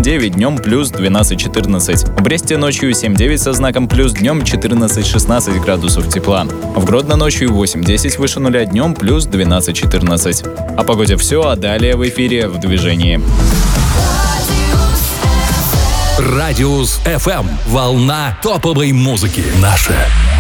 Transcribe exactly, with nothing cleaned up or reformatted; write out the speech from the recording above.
восемь-девять, днем плюс двенадцать-четырнадцать. В Бресте ночью семь-девять со знаком плюс, днем четырнадцать-шестнадцать градусов тепла. В Гродно ночью восемь-десять выше нуля, днем плюс двенадцать-четырнадцать. О погоде все, а далее в эфире «В движении». Радиус эф эм. Волна топовой музыки. Наша